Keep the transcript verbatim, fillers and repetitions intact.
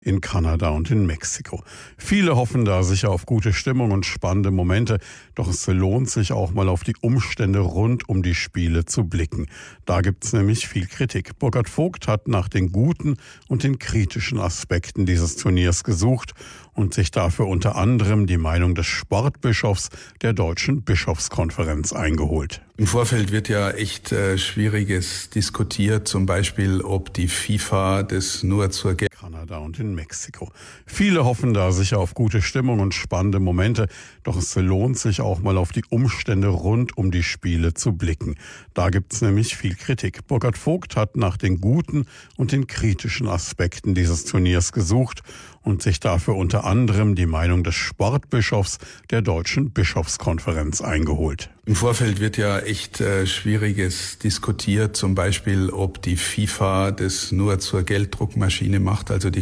in Kanada und in Mexiko. Viele hoffen da sicher auf gute Stimmung und spannende Momente, doch es lohnt sich auch mal auf die Umstände rund um die Spiele zu blicken. Da gibt's nämlich viel Kritik. Burkhard Vogt hat nach den guten und den kritischen Aspekten dieses Turniers gesucht und sich dafür unter anderem die Meinung des Sportbischofs der Deutschen Bischofskonferenz eingeholt. Im Vorfeld wird ja echt äh, Schwieriges diskutiert, zum Beispiel, ob die FIFA das nur zur Geld Kanada und in Mexiko. Viele hoffen da sicher auf gute Stimmung und spannende Momente, doch es lohnt sich auch mal auf die Umstände rund um die Spiele zu blicken. Da gibt's nämlich viel Kritik. Burkhard Vogt hat nach den guten und den kritischen Aspekten dieses Turniers gesucht und sich dafür unter anderem die Meinung des Sportbischofs der Deutschen Bischofskonferenz eingeholt. Im Vorfeld wird ja echt äh, Schwieriges diskutiert, zum Beispiel, ob die FIFA das nur zur Gelddruckmaschine macht, also die